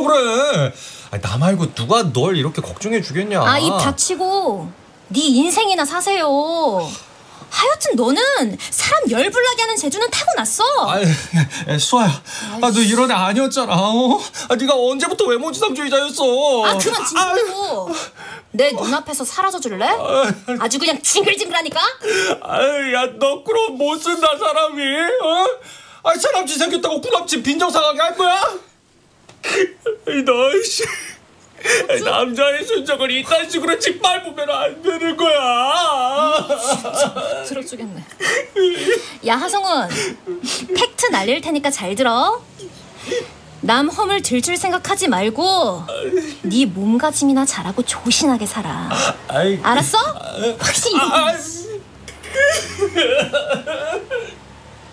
그래? 아니, 나 말고 누가 널 이렇게 걱정해 주겠냐? 아, 입 닥치고 네 인생이나 사세요. 하여튼 너는 사람 열불나게 하는 재주는 타고났어. 수아야, 너 이런 애 아니었잖아. 네가 언제부터 외모지상주의자였어? 그만 징그러워. 내 눈앞에서 사라져 줄래? 아주 그냥 징글징글하니까. 야, 너 그럼 못 쓴다 사람이. 사람쥐 생겼다고 구랍집 빈정상하게 할 거야? 너 씨. 남자의 순정을 이딴 식으로 짓밟으면 안 되는 거야. 진짜 들어주겠네. 야, 하성훈, 팩트 날릴 테니까 잘 들어. 남 허물 들줄 생각하지 말고 네 몸가짐이나 잘하고 조신하게 살아. 알았어? 확실히.